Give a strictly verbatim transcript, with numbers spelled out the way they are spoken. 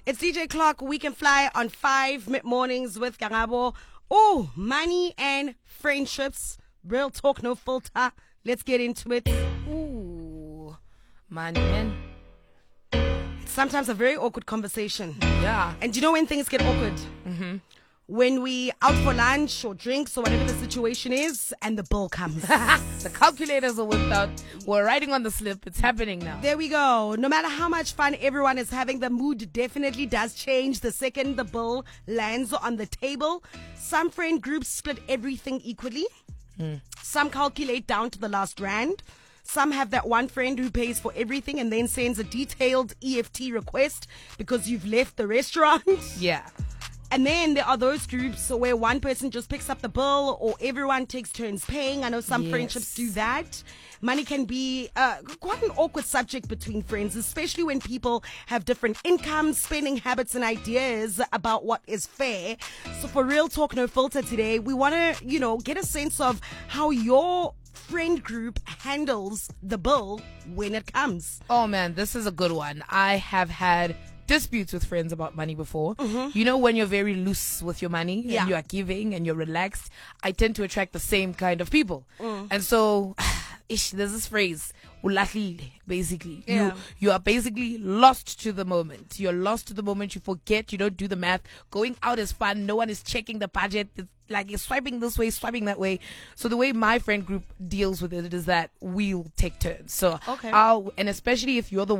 It's D J Clock. We can fly on five mid mornings with Karabo. Oh, money and friendships. Real talk, no filter. Let's get into it. Ooh, money, man. Sometimes a very awkward conversation. Yeah. And you know when things get awkward? Mm-hmm. When we out for lunch or drinks or whatever the situation is, and the bill comes. The calculators are whipped out. We're writing on the slip. It's happening now. There we go. No matter how much fun everyone is having, the mood definitely does change the second the bill lands on the table. Some friend groups split everything equally. Mm. Some calculate down to the last rand. Some have that one friend who pays for everything and then sends a detailed E F T request because you've left the restaurant. Yeah. And then there are those groups where one person just picks up the bill or everyone takes turns paying. I know some Yes. friendships do that. Money can be uh, quite an awkward subject between friends, especially when people have different incomes, spending habits, and ideas about what is fair. So for Real Talk No Filter today, we want to, you know, get a sense of how your friend group handles the bill when it comes. Oh, man, this is a good one. I have had disputes with friends about money before. Mm-hmm. You know, when you're very loose with your money Yeah. and you are giving and you're relaxed, I tend to attract the same kind of people. Mm. And so, ish, there's this phrase, ulahlile, basically. Yeah. You, you are basically lost to the moment. You're lost to the moment. You forget. You don't do the math. Going out is fun. No one is checking the budget. It's like you're swiping this way, swiping that way. So the way my friend group deals with it is that we'll take turns. So Okay. I'll, and especially if you're the